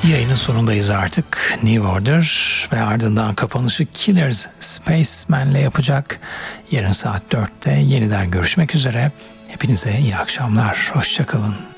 Yayının sonundayız artık. New Order ve ardından kapanışı Killers Spaceman'le yapacak. Yarın saat 4'te yeniden görüşmek üzere. Hepinize iyi akşamlar. Hoşça kalın.